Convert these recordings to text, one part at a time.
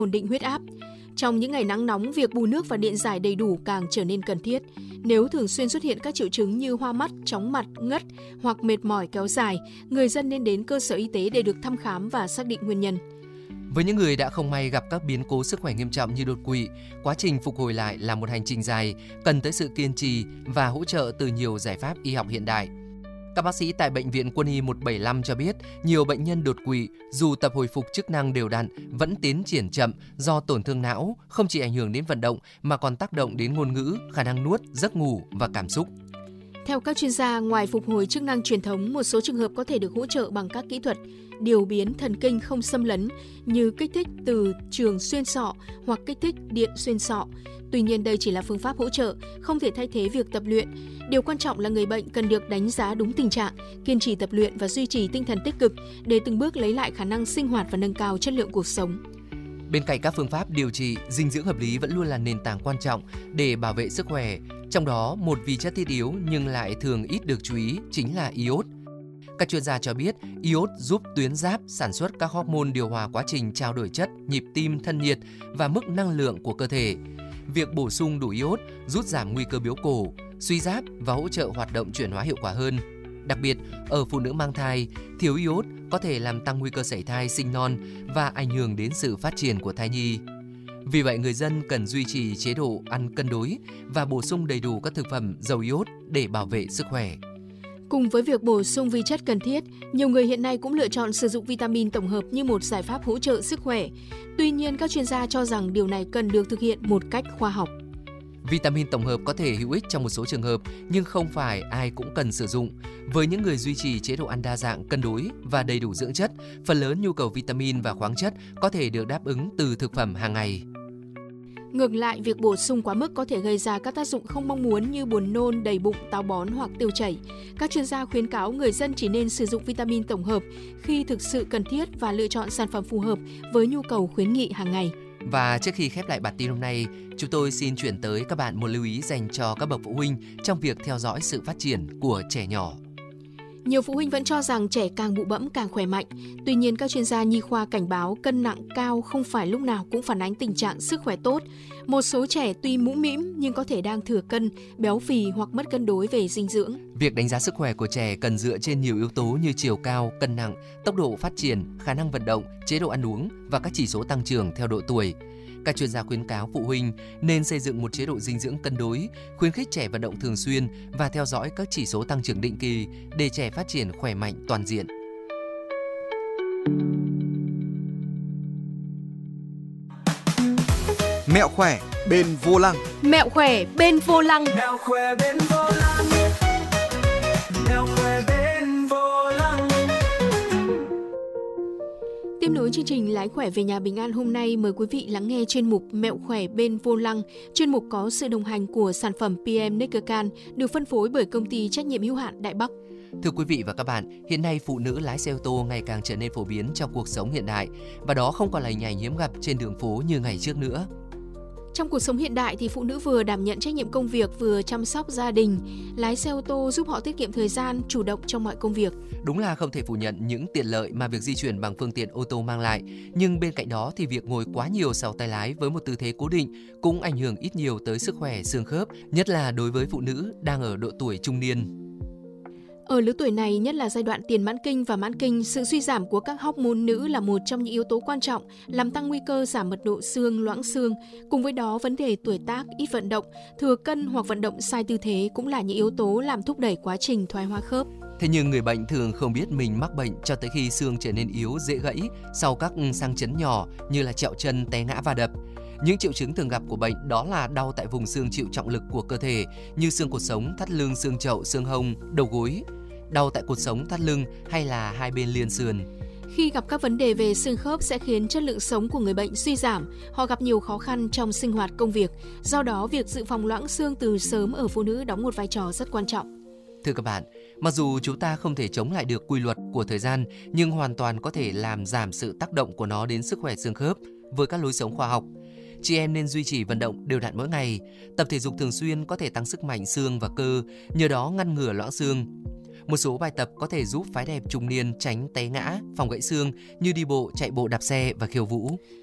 ổn định huyết áp. Trong những ngày nắng nóng, việc bù nước và điện giải đầy đủ càng trở nên cần thiết. Nếu thường xuyên xuất hiện các triệu chứng như hoa mắt, chóng mặt, ngất hoặc mệt mỏi kéo dài, người dân nên đến cơ sở y tế để được thăm khám và xác định nguyên nhân. Với những người đã không may gặp các biến cố sức khỏe nghiêm trọng như đột quỵ, quá trình phục hồi lại là một hành trình dài, cần tới sự kiên trì và hỗ trợ từ nhiều giải pháp y học hiện đại. Các bác sĩ tại Bệnh viện Quân y 175 cho biết, nhiều bệnh nhân đột quỵ dù tập hồi phục chức năng đều đặn vẫn tiến triển chậm do tổn thương não, không chỉ ảnh hưởng đến vận động mà còn tác động đến ngôn ngữ, khả năng nuốt, giấc ngủ và cảm xúc. Theo các chuyên gia, ngoài phục hồi chức năng truyền thống, một số trường hợp có thể được hỗ trợ bằng các kỹ thuật điều biến thần kinh không xâm lấn như kích thích từ trường xuyên sọ hoặc kích thích điện xuyên sọ. Tuy nhiên, đây chỉ là phương pháp hỗ trợ, không thể thay thế việc tập luyện. Điều quan trọng là người bệnh cần được đánh giá đúng tình trạng, kiên trì tập luyện và duy trì tinh thần tích cực để từng bước lấy lại khả năng sinh hoạt và nâng cao chất lượng cuộc sống. Bên cạnh các phương pháp điều trị, dinh dưỡng hợp lý vẫn luôn là nền tảng quan trọng để bảo vệ sức khỏe. Trong đó, một vi chất thiết yếu nhưng lại thường ít được chú ý chính là iốt. Các chuyên gia cho biết, iốt giúp tuyến giáp sản xuất các hormone điều hòa quá trình trao đổi chất, nhịp tim, thân nhiệt và mức năng lượng của cơ thể. Việc bổ sung đủ iốt giúp giảm nguy cơ biếu cổ, suy giáp và hỗ trợ hoạt động chuyển hóa hiệu quả hơn. Đặc biệt, ở phụ nữ mang thai, thiếu iốt có thể làm tăng nguy cơ sảy thai, sinh non và ảnh hưởng đến sự phát triển của thai nhi. Vì vậy, người dân cần duy trì chế độ ăn cân đối và bổ sung đầy đủ các thực phẩm giàu iốt để bảo vệ sức khỏe. Cùng với việc bổ sung vi chất cần thiết, nhiều người hiện nay cũng lựa chọn sử dụng vitamin tổng hợp như một giải pháp hỗ trợ sức khỏe. Tuy nhiên, các chuyên gia cho rằng điều này cần được thực hiện một cách khoa học. Vitamin tổng hợp có thể hữu ích trong một số trường hợp, nhưng không phải ai cũng cần sử dụng. Với những người duy trì chế độ ăn đa dạng, cân đối và đầy đủ dưỡng chất, phần lớn nhu cầu vitamin và khoáng chất có thể được đáp ứng từ thực phẩm hàng ngày. Ngược lại, việc bổ sung quá mức có thể gây ra các tác dụng không mong muốn như buồn nôn, đầy bụng, táo bón hoặc tiêu chảy. Các chuyên gia khuyến cáo người dân chỉ nên sử dụng vitamin tổng hợp khi thực sự cần thiết và lựa chọn sản phẩm phù hợp với nhu cầu khuyến nghị hàng ngày. Và trước khi khép lại bản tin hôm nay, chúng tôi xin chuyển tới các bạn một lưu ý dành cho các bậc phụ huynh trong việc theo dõi sự phát triển của trẻ nhỏ. Nhiều phụ huynh vẫn cho rằng trẻ càng bụ bẫm càng khỏe mạnh. Tuy nhiên, các chuyên gia nhi khoa cảnh báo cân nặng cao không phải lúc nào cũng phản ánh tình trạng sức khỏe tốt. Một số trẻ tuy mũm mĩm nhưng có thể đang thừa cân, béo phì hoặc mất cân đối về dinh dưỡng. Việc đánh giá sức khỏe của trẻ cần dựa trên nhiều yếu tố như chiều cao, cân nặng, tốc độ phát triển, khả năng vận động, chế độ ăn uống và các chỉ số tăng trưởng theo độ tuổi. Các chuyên gia khuyến cáo phụ huynh nên xây dựng một chế độ dinh dưỡng cân đối, khuyến khích trẻ vận động thường xuyên và theo dõi các chỉ số tăng trưởng định kỳ để trẻ phát triển khỏe mạnh toàn diện. Mẹo khỏe bên vô lăng. Mẹo khỏe bên vô lăng. Mẹo khỏe bên vô lăng. Mẹo khỏe bên vô lăng. Tiếp nối chương trình Lái khỏe về nhà bình an hôm nay, mời quý vị lắng nghe chuyên mục Mẹo khỏe bên vô lăng. Chuyên mục có sự đồng hành của sản phẩm PM Nickercan được phân phối bởi công ty trách nhiệm hữu hạn Đại Bắc. Thưa quý vị và các bạn, hiện nay phụ nữ lái xe ô tô ngày càng trở nên phổ biến trong cuộc sống hiện đại và đó không còn là hình ảnh hiếm gặp trên đường phố như ngày trước nữa. Trong cuộc sống hiện đại thì phụ nữ vừa đảm nhận trách nhiệm công việc vừa chăm sóc gia đình. Lái xe ô tô giúp họ tiết kiệm thời gian, chủ động trong mọi công việc. Đúng là không thể phủ nhận những tiện lợi mà việc di chuyển bằng phương tiện ô tô mang lại. Nhưng bên cạnh đó thì việc ngồi quá nhiều sau tay lái với một tư thế cố định cũng ảnh hưởng ít nhiều tới sức khỏe xương khớp, nhất là đối với phụ nữ đang ở độ tuổi trung niên. Ở lứa tuổi này, nhất là giai đoạn tiền mãn kinh và mãn kinh, sự suy giảm của các hormone nữ là một trong những yếu tố quan trọng làm tăng nguy cơ giảm mật độ xương, loãng xương. Cùng với đó, vấn đề tuổi tác, ít vận động, thừa cân hoặc vận động sai tư thế cũng là những yếu tố làm thúc đẩy quá trình thoái hóa khớp. Thế nhưng người bệnh thường không biết mình mắc bệnh cho tới khi xương trở nên yếu, dễ gãy sau các sang chấn nhỏ như là trẹo chân, té ngã và đập. Những triệu chứng thường gặp của bệnh đó là đau tại vùng xương chịu trọng lực của cơ thể như xương cột sống, thắt lưng, xương chậu, xương hông, đầu gối, đau tại cột sống, thắt lưng hay là hai bên liên sườn. Khi gặp các vấn đề về xương khớp sẽ khiến chất lượng sống của người bệnh suy giảm, họ gặp nhiều khó khăn trong sinh hoạt công việc. Do đó, việc dự phòng loãng xương từ sớm ở phụ nữ đóng một vai trò rất quan trọng. Thưa các bạn, mặc dù chúng ta không thể chống lại được quy luật của thời gian, nhưng hoàn toàn có thể làm giảm sự tác động của nó đến sức khỏe xương khớp với các lối sống khoa học. Chị em nên duy trì vận động đều đặn mỗi ngày, tập thể dục thường xuyên có thể tăng sức mạnh xương và cơ, nhờ đó ngăn ngừa loãng xương. Một số bài tập có thể giúp phái đẹp trung niên tránh té ngã, phòng gãy xương như đi bộ, chạy bộ, đạp xe và khiêu vũ.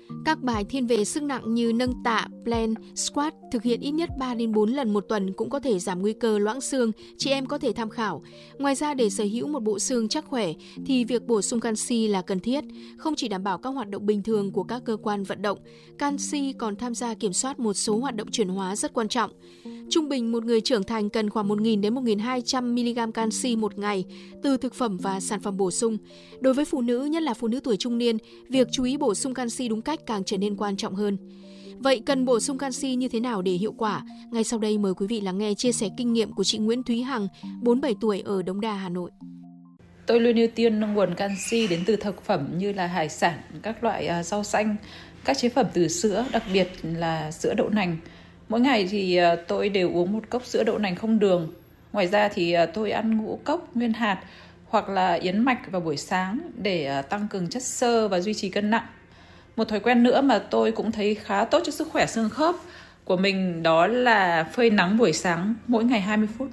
Các bài thiên về sức nặng như nâng tạ, plank, squat thực hiện ít nhất 3 đến 4 lần một tuần cũng có thể giảm nguy cơ loãng xương, chị em có thể tham khảo. Ngoài ra, để sở hữu một bộ xương chắc khỏe thì việc bổ sung canxi là cần thiết, không chỉ đảm bảo các hoạt động bình thường của các cơ quan vận động, canxi còn tham gia kiểm soát một số hoạt động chuyển hóa rất quan trọng. Trung bình một người trưởng thành cần khoảng 1.000 đến 1.200 mg canxi một ngày từ thực phẩm và sản phẩm bổ sung. Đối với phụ nữ, nhất là phụ nữ tuổi trung niên, việc chú ý bổ sung canxi đúng cách càng trở nên quan trọng hơn. Vậy cần bổ sung canxi như thế nào để hiệu quả? Ngay sau đây mời quý vị lắng nghe chia sẻ kinh nghiệm của chị Nguyễn Thúy Hằng, 47 tuổi ở Đống Đa, Hà Nội. Tôi luôn ưu tiên nguồn canxi đến từ thực phẩm như là hải sản, các loại rau xanh, các chế phẩm từ sữa, đặc biệt là sữa đậu nành. Mỗi ngày thì tôi đều uống một cốc sữa đậu nành không đường. Ngoài ra thì tôi ăn ngũ cốc nguyên hạt hoặc là yến mạch vào buổi sáng để tăng cường chất xơ và duy trì cân nặng. Một thói quen nữa mà tôi cũng thấy khá tốt cho sức khỏe xương khớp của mình đó là phơi nắng buổi sáng mỗi ngày 20 phút.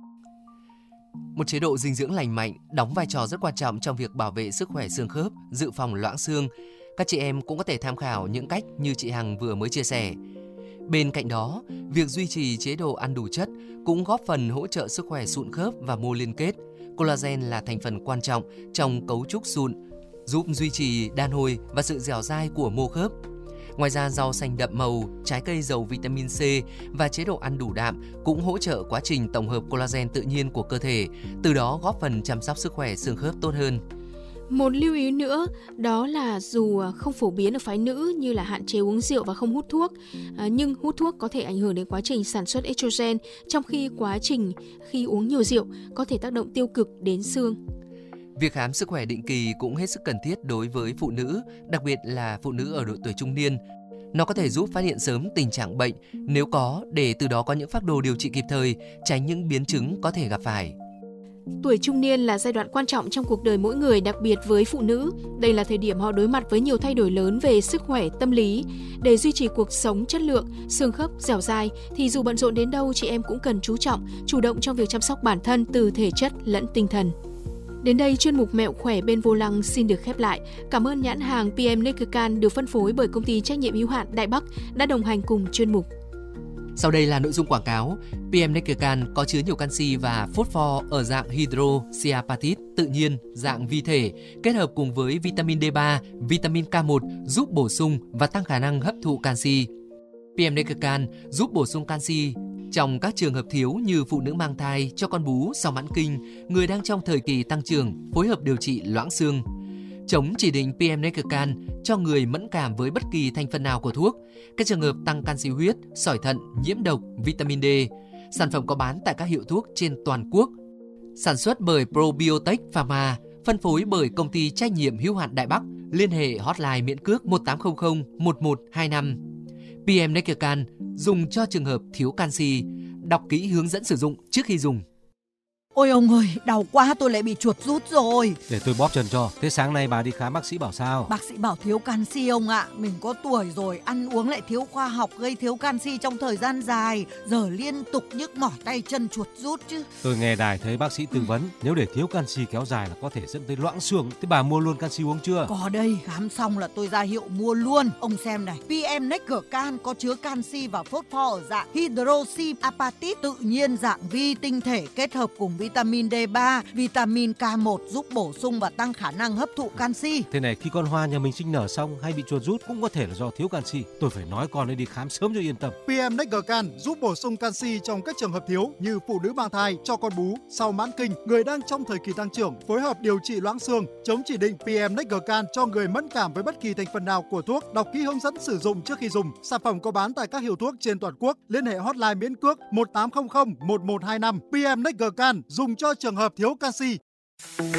Một chế độ dinh dưỡng lành mạnh đóng vai trò rất quan trọng trong việc bảo vệ sức khỏe xương khớp, dự phòng loãng xương. Các chị em cũng có thể tham khảo những cách như chị Hằng vừa mới chia sẻ. Bên cạnh đó, việc duy trì chế độ ăn đủ chất cũng góp phần hỗ trợ sức khỏe sụn khớp và mô liên kết. Collagen là thành phần quan trọng trong cấu trúc sụn, giúp duy trì đàn hồi và sự dẻo dai của mô khớp. Ngoài ra, rau xanh đậm màu, trái cây giàu vitamin C và chế độ ăn đủ đạm cũng hỗ trợ quá trình tổng hợp collagen tự nhiên của cơ thể, từ đó góp phần chăm sóc sức khỏe xương khớp tốt hơn. Một lưu ý nữa đó là dù không phổ biến ở phái nữ như là hạn chế uống rượu và không hút thuốc, nhưng hút thuốc có thể ảnh hưởng đến quá trình sản xuất estrogen, trong khi quá trình khi uống nhiều rượu có thể tác động tiêu cực đến xương. Việc khám sức khỏe định kỳ cũng hết sức cần thiết đối với phụ nữ, đặc biệt là phụ nữ ở độ tuổi trung niên. Nó có thể giúp phát hiện sớm tình trạng bệnh nếu có, để từ đó có những phác đồ điều trị kịp thời, tránh những biến chứng có thể gặp phải. Tuổi trung niên là giai đoạn quan trọng trong cuộc đời mỗi người, đặc biệt với phụ nữ. Đây là thời điểm họ đối mặt với nhiều thay đổi lớn về sức khỏe, tâm lý. Để duy trì cuộc sống chất lượng, xương khớp dẻo dai thì dù bận rộn đến đâu, chị em cũng cần chú trọng, chủ động trong việc chăm sóc bản thân từ thể chất lẫn tinh thần. Đến đây, chuyên mục Mẹo khỏe bên vô lăng xin được khép lại. Cảm ơn nhãn hàng PM Neckercan được phân phối bởi công ty trách nhiệm hữu hạn Đại Bắc đã đồng hành cùng chuyên mục. Sau đây là nội dung quảng cáo. PM Neckercan có chứa nhiều canxi và phosphor ở dạng hydroxyapatite tự nhiên, dạng vi thể, kết hợp cùng với vitamin D3, vitamin K1 giúp bổ sung và tăng khả năng hấp thụ canxi. PM Neckercan giúp bổ sung canxi trong các trường hợp thiếu như phụ nữ mang thai, cho con bú sau mãn kinh, người đang trong thời kỳ tăng trưởng, phối hợp điều trị loãng xương. Chống chỉ định PM Neckercan cho người mẫn cảm với bất kỳ thành phần nào của thuốc, các trường hợp tăng canxi huyết, sỏi thận, nhiễm độc, vitamin D. Sản phẩm có bán tại các hiệu thuốc trên toàn quốc. Sản xuất bởi Probiotech Pharma, phân phối bởi công ty trách nhiệm hữu hạn Đại Bắc. Liên hệ hotline miễn cước 1800 1125. PM Neckercan dùng cho trường hợp thiếu canxi. Đọc kỹ hướng dẫn sử dụng trước khi dùng. Ôi ông ơi, đau quá, tôi lại bị chuột rút rồi. Để tôi bóp chân cho. Thế sáng nay bà đi khám bác sĩ bảo sao? Bác sĩ bảo thiếu canxi ông ạ. Mình có tuổi rồi, ăn uống lại thiếu khoa học, gây thiếu canxi trong thời gian dài. Giờ liên tục nhức mỏi tay chân, chuột rút chứ. Tôi nghe đài thấy bác sĩ tư vấn, nếu để thiếu canxi kéo dài là có thể dẫn tới loãng xương. Thế bà mua luôn canxi uống chưa? Có đây, khám xong là tôi ra hiệu mua luôn. Ông xem này, PM Neckercan có chứa canxi và phosphor ở dạng hydroxyapatite tự nhiên, dạng vi tinh thể kết hợp cùng vitamin D3, vitamin K1 giúp bổ sung và tăng khả năng hấp thụ canxi. Thế này, khi con hoa nhà mình sinh nở xong hay bị chuột rút cũng có thể là do thiếu canxi. Tôi phải nói con ấy đi khám sớm cho yên tâm. PM Neckercan giúp bổ sung canxi trong các trường hợp thiếu như phụ nữ mang thai, cho con bú, sau mãn kinh, người đang trong thời kỳ tăng trưởng, phối hợp điều trị loãng xương. Chống chỉ định PM Neckercan cho người mẫn cảm với bất kỳ thành phần nào của thuốc. Đọc kỹ hướng dẫn sử dụng trước khi dùng. Sản phẩm có bán tại các hiệu thuốc trên toàn quốc. Liên hệ hotline miễn cước 1800 1125. PM Neckercan dùng cho trường hợp thiếu canxi.